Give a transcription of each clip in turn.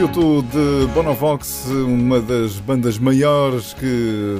Minuto de Bonovox, uma das bandas maiores que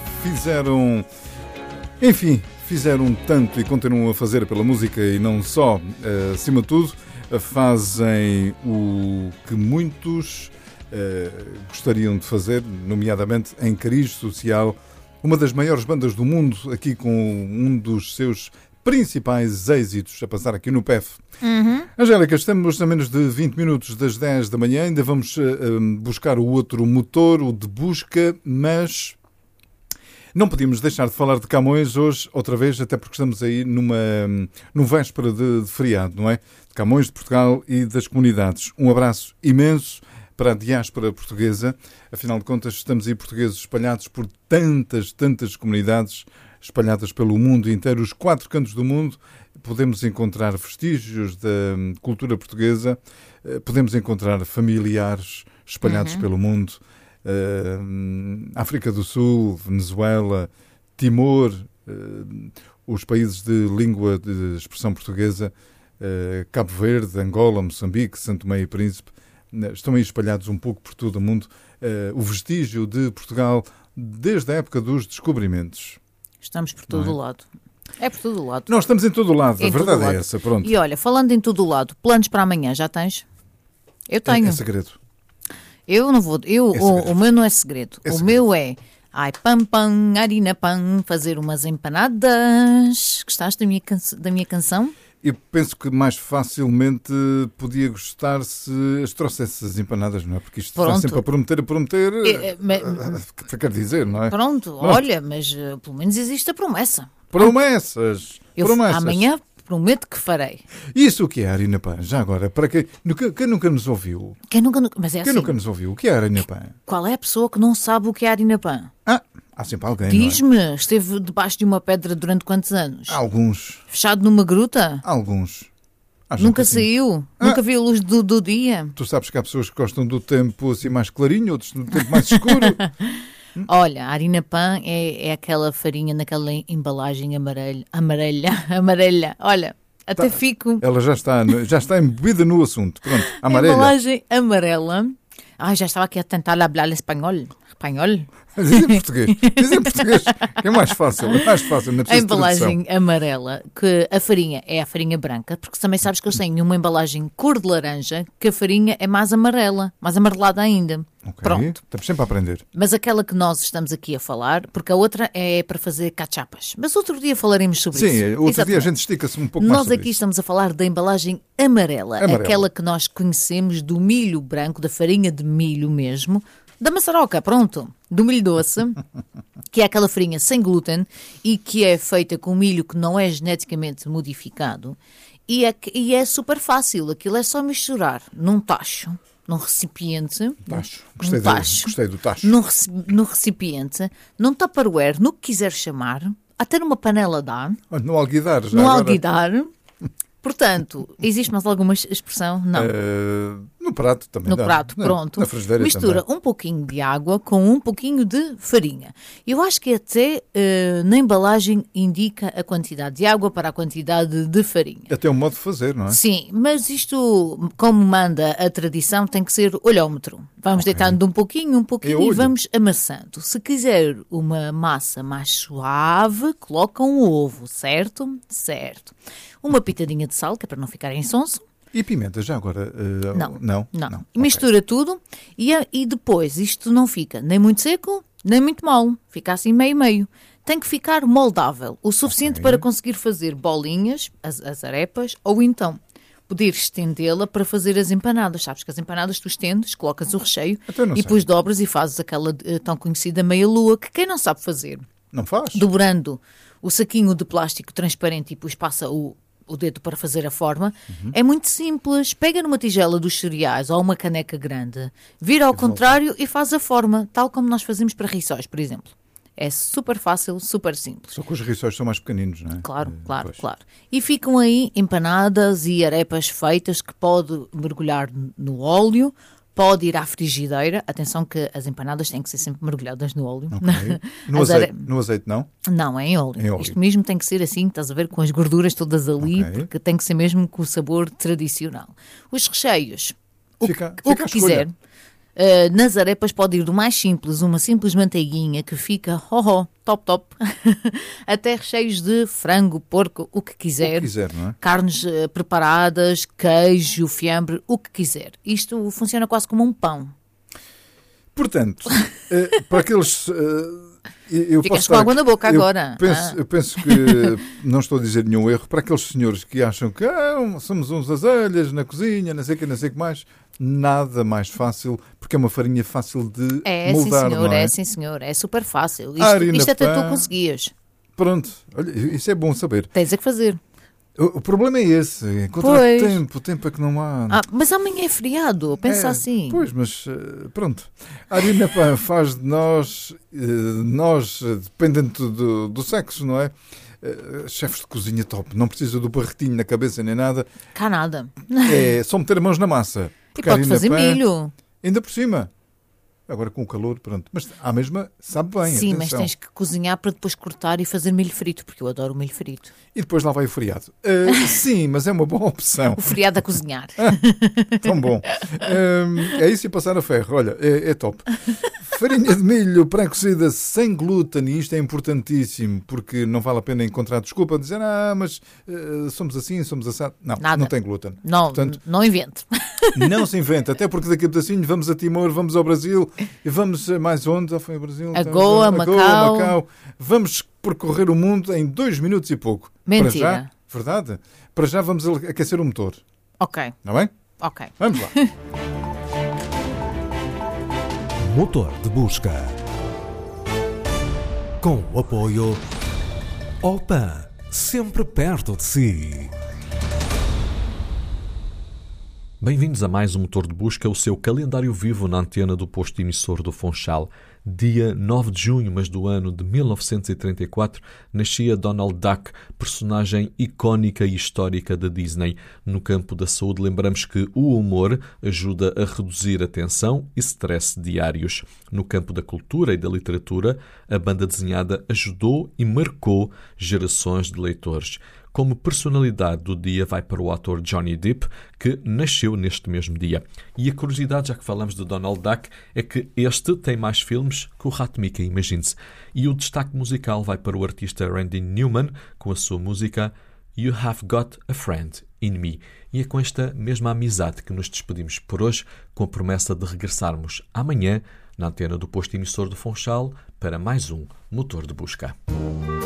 fizeram tanto e continuam a fazer pela música e não só. Acima de tudo, fazem o que muitos gostariam de fazer, nomeadamente em cariz social. Uma das maiores bandas do mundo, aqui com um dos seus principais êxitos a passar aqui no PEF. Angélica, estamos a menos de 20 minutos das 10 da manhã, ainda vamos buscar o outro motor, o de busca, mas não podíamos deixar de falar de Camões hoje, outra vez, até porque estamos aí num véspera de feriado, não é? De Camões, de Portugal e das comunidades. Um abraço imenso para a diáspora portuguesa. Afinal de contas, estamos aí portugueses espalhados por tantas comunidades, espalhadas pelo mundo inteiro, os 4 cantos do mundo. Podemos encontrar vestígios da cultura portuguesa, podemos encontrar familiares espalhados pelo mundo. África do Sul, Venezuela, Timor, os países de língua de expressão portuguesa, Cabo Verde, Angola, Moçambique, Santo Tomé e Príncipe, estão aí espalhados um pouco por todo o mundo. O vestígio de Portugal desde a época dos descobrimentos. Estamos por todo o lado. É por todo o lado. Nós estamos em todo o lado, a verdade é essa, pronto. E olha, falando em todo o lado, planos para amanhã já tens? Eu tenho. É segredo. Eu não vou, o meu não é segredo. O meu é, pam, harina pam, fazer umas empanadas. Gostaste da minha canção? Eu penso que mais facilmente podia gostar se as trouxesse as empanadas, não é? Porque isto está sempre a prometer. Quer dizer, não é? Pronto, olha, mas pelo menos existe a promessa. Promessas! Amanhã prometo que farei. Isso o que é a harina pã? Já agora, para quem nunca nos ouviu? Quem nunca nos ouviu? O que é a harina pã? Qual é a pessoa que não sabe o que é a harina pã? Há sempre alguém, Diz-me, não é? esteve debaixo de uma pedra durante quantos anos? Alguns. Fechado numa gruta? Alguns. Nunca saiu? Nunca viu a luz do dia? Tu sabes que há pessoas que gostam do tempo assim mais clarinho, outros do tempo mais escuro. Olha, a harina pã é aquela farinha naquela embalagem amarela. Olha, até fico... Ela já está embebida no assunto. Pronto, amarela. Embalagem amarela. Já estava aqui a tentar falar espanhol. Diz em português, que é mais fácil, não a embalagem amarela, que a farinha é a farinha branca, porque também sabes que eles têm uma embalagem cor de laranja, que a farinha é mais amarela, mais amarelada ainda. Okay. Pronto. Estamos sempre a aprender. Mas aquela que nós estamos aqui a falar, porque a outra é para fazer cachapas. Mas outro dia falaremos sobre isso. Sim, outro dia a gente estica-se um pouco mais sobre Nós aqui estamos a falar da embalagem amarela, aquela que nós conhecemos do milho branco, da farinha de milho mesmo, da maçaroca, pronto, do milho doce, que é aquela farinha sem glúten e que é feita com milho que não é geneticamente modificado. E é super fácil, aquilo é só misturar num tacho, num recipiente. Gostei do tacho. Num recipiente, num tupperware, no que quiser chamar, até numa panela dá. No alguidar, já no agora. Alguidar. Portanto, existe mais alguma expressão? Não. No prato também. No prato, pronto. Na frigideira mistura também. Um pouquinho de água com um pouquinho de farinha. Eu acho que até na embalagem indica a quantidade de água para a quantidade de farinha. Até um modo de fazer, não é? Sim, mas isto, como manda a tradição, tem que ser olhómetro. Vamos deitando um pouquinho e vamos amassando. Se quiser uma massa mais suave, coloca um ovo, certo? Certo. Uma pitadinha de sal, que é para não ficar insonso. E pimenta, já agora? Não. Mistura tudo e depois isto não fica nem muito seco, nem muito mole. Fica assim meio-meio. Tem que ficar moldável, o suficiente para conseguir fazer bolinhas, as arepas, ou então poder estendê-la para fazer as empanadas. Sabes que as empanadas tu estendes, colocas o recheio e depois dobras e fazes aquela tão conhecida meia-lua que quem não sabe fazer. Não faz? Dobrando o saquinho de plástico transparente e depois passa o dedo para fazer a forma, é muito simples. Pega numa tigela dos cereais ou uma caneca grande, vira ao contrário e faz a forma, tal como nós fazemos para rissóis, por exemplo. É super fácil, super simples. Só que os rissóis são mais pequeninos, não é? Claro. E ficam aí empanadas e arepas feitas que pode mergulhar no óleo, pode ir à frigideira. Atenção que as empanadas têm que ser sempre mergulhadas no óleo. Okay. No azeite não? Não, é em óleo. Isto mesmo tem que ser assim, estás a ver, com as gorduras todas ali, porque tem que ser mesmo com o sabor tradicional. Os recheios, Fica o à que escolha. quiser. Nas arepas pode ir do mais simples, uma simples manteiguinha que fica top, até recheios de frango, porco, o que quiser. O que quiser, não é? Carnes preparadas, queijo, fiambre, o que quiser. Isto funciona quase como um pão. Portanto, para aqueles... eu Ficas posso com água na boca agora. Eu penso que não estou a dizer nenhum erro. Para aqueles senhores que acham que somos uns azelhas na cozinha, não sei o que mais, nada mais fácil, porque é uma farinha fácil de moldar, não é? Sim, senhor, é super fácil. Harina Isto até pã. tu conseguias. Pronto, olha, isso é bom saber. Tens a que fazer. O problema é esse, encontrar tempo é que não há... Mas amanhã é feriado, pensa assim. Pois, mas pronto. A harina pã faz de nós, dependendo do sexo, não é? Chefes de cozinha top, não precisa do barretinho na cabeça nem nada. Cá nada. É só meter as mãos na massa. E pode fazer milho. Ainda por cima. Agora com o calor, pronto. Mas à mesma sabe bem. Sim, atenção. mas tens que cozinhar para depois cortar e fazer milho frito, porque eu adoro o milho frito. E depois lá vai o feriado. Sim, mas é uma boa opção. O feriado a cozinhar. Tão bom. É isso e passar a ferro. Olha, é top. Farinha de milho pré-cozida sem glúten, e isto é importantíssimo, porque não vale a pena encontrar desculpa, dizer, mas somos assim, somos assado. Não tem glúten. Não, portanto, não invente. Não se inventa, até porque daqui a pedacinho vamos a Timor, vamos ao Brasil, e vamos mais onde? Já foi ao Brasil? A Goa, Macau. Vamos percorrer o mundo em 2 minutos e pouco. Mentira. Para já, verdade? Para já vamos aquecer o motor. Ok. Não é bem? Ok. Vamos lá. Motor de busca. Com o apoio Opan, sempre perto de si. Bem-vindos a mais um Motor de Busca, o seu calendário vivo na antena do posto emissor do Funchal. Dia 9 de junho, mas do ano de 1934, nascia Donald Duck, personagem icónica e histórica da Disney. No campo da saúde, lembramos que o humor ajuda a reduzir a tensão e stress diários. No campo da cultura e da literatura, a banda desenhada ajudou e marcou gerações de leitores. Como personalidade do dia vai para o ator Johnny Depp, que nasceu neste mesmo dia. E a curiosidade, já que falamos de Donald Duck, é que este tem mais filmes que o Rato Mickey, imagine-se. E o destaque musical vai para o artista Randy Newman, com a sua música You Have Got a Friend in Me. E é com esta mesma amizade que nos despedimos por hoje, com a promessa de regressarmos amanhã na antena do posto emissor do Funchal para mais um Motor de Busca.